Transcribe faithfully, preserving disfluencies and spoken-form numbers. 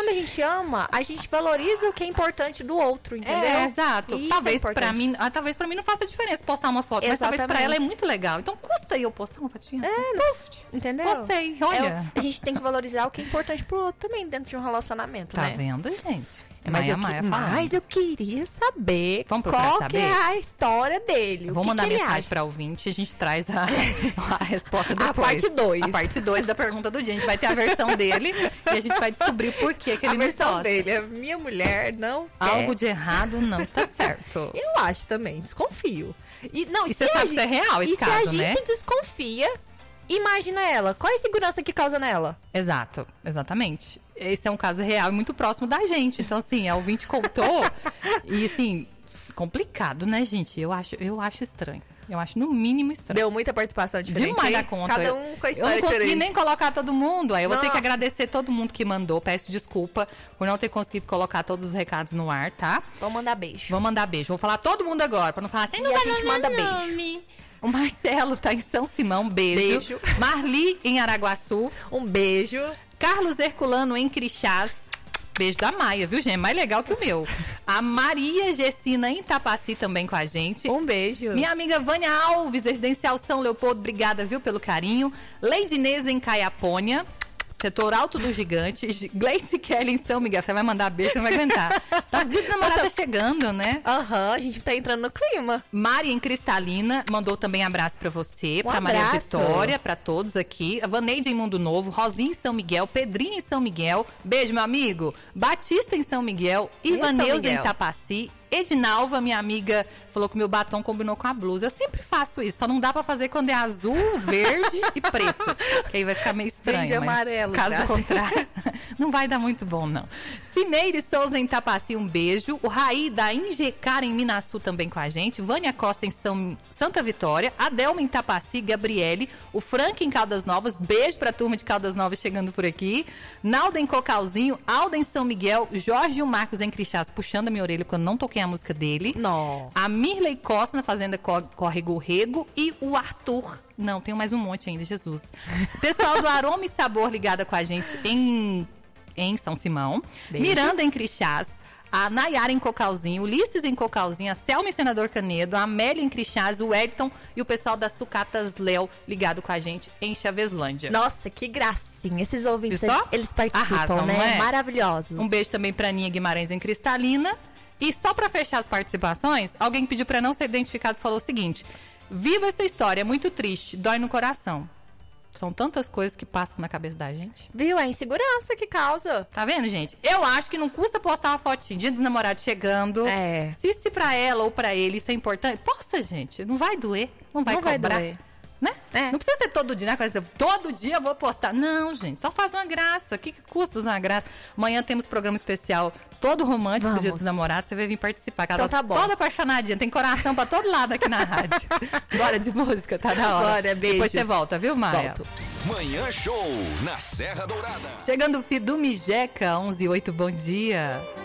quando a gente ama, a gente valoriza o que é importante do outro, entendeu? É, exato. Isso talvez é pra mim, ah, talvez pra mim não faça diferença postar uma foto, Exatamente. mas talvez pra ela é muito legal. Então custa eu postar uma fotinha. É, Post. entendeu? Postei, olha. É, a gente tem que valorizar o que é importante pro outro também dentro de um relacionamento, Tá né? vendo, gente? É Mas Maia eu, que- Maia falando. mas eu queria saber Vamos procurar qual saber? que é a história dele. Vou o que mandar que ele mensagem acha. pra ouvinte e a gente traz a, a resposta A depois. parte dois. A parte dois da pergunta do dia. A gente vai ter a versão dele e a gente vai descobrir por que, que A ele me versão posta. dele, a minha mulher não Algo quer. de errado não está certo. Eu acho também, desconfio. E, não, E se você a sabe gente- que é real esse e caso, se a né? gente desconfia, imagina ela. Qual é a segurança que causa nela? Exato, exatamente. Esse é um caso real e muito próximo da gente. Então, assim, a ouvinte contou e, assim, complicado, né, gente? Eu acho, eu acho estranho. Eu acho, no mínimo, estranho. Deu muita participação diferente. Demais da hein? conta. Cada Eu- um com a Eu história não consegui diferente. nem colocar todo mundo. Aí eu vou ter que Nossa. agradecer todo mundo que mandou. Peço desculpa por não ter conseguido colocar todos os recados no ar, tá? Vou mandar beijo. Vou mandar beijo. Vou falar todo mundo agora, pra não falar assim. E não a vai gente dar manda nome. O Marcelo tá em São Simão, beijo. Beijo. Marli em Araguaçu. Um beijo. Carlos Herculano em Crixás. Beijo da Maia, viu, gente? Mais legal que o meu. A Maria Gessina em Tapaci também com a gente. Um beijo. Minha amiga Vânia Alves, residencial São Leopoldo, obrigada, viu, pelo carinho. Leide Inês em Caiapônia. Setor Alto do Gigante. G- Gleice Kelly em São Miguel. Você vai mandar beijo, não vai aguentar. Tá, o dia dos namorados tá chegando, né? Aham, a gente tá entrando no clima. Mari em Cristalina mandou também abraço pra você, Um pra Maria abraço. Vitória, pra todos aqui. A Vaneide em Mundo Novo, Rosinha em São Miguel, Pedrinho em São Miguel. Beijo, meu amigo. Batista em São Miguel, E São Ivaneuza em Miguel? Tapaci. Edinalva, minha amiga, falou que meu batom combinou com a blusa. Eu sempre faço isso, só não dá pra fazer quando é azul, verde e preto. Que aí vai ficar meio estranho. Verde e mas amarelo, Caso tá? contrário, não vai dar muito bom, não. Cimeire Souza em Tapaci, um beijo. O Raí da Injecar em Minaçu também com a gente. Vânia Costa em São Santa Vitória. Adelma em Tapaci, Gabriele. O Frank em Caldas Novas. Beijo pra turma de Caldas Novas chegando por aqui. Nalda em Cocalzinho. Alda em São Miguel. Jorge e o Marcos em Crixás puxando a minha orelha quando eu não toquei a música dele. Não. A Mirley Costa na Fazenda Co- Córrego Rego. E o Arthur. Não, tem mais um monte ainda, Jesus. Pessoal do Aroma e Sabor ligada com a gente em, em São Simão. Beijo. Miranda em Crixás. A Nayara em Cocalzinho, Ulisses em Cocalzinho, a Selma em Senador Canedo, a Amélia em Crixás, o Wellington e o pessoal das Sucatas Léo ligado com a gente em Chaveslândia. Nossa, que gracinha. Esses ouvintes, Viu só? eles participam, Arrasam, né? não é? Maravilhosos. Um beijo também pra Aninha Guimarães em Cristalina. E só pra fechar as participações, alguém pediu pra não ser identificado e falou o seguinte: viva essa história, é muito triste, dói no coração. São tantas coisas que passam na cabeça da gente. Viu? É a insegurança que causa. Tá vendo, gente? Eu acho que não custa postar uma fotinha, dia dos namorados chegando. É. Se, se pra ela ou pra ele isso é importante, posta, gente. Não vai doer, não vai Não vai cobrar. doer. Né? É. Não precisa ser todo dia, né? Coisa, todo dia eu vou postar. Não, gente, só faz uma graça. O que, que custa usar uma graça? Amanhã temos programa especial todo romântico do Dia Vamos. dos Namorados. Você vai vir participar. Ela Então tá bom. toda apaixonadinha, tem coração pra todo lado aqui na rádio. Bora de música, tá da hora. Bora, beijos. Depois você volta, viu, Maia? Volto. Manhã Show na Serra Dourada. Chegando o Fidu Mijeca, onze e oito, bom dia.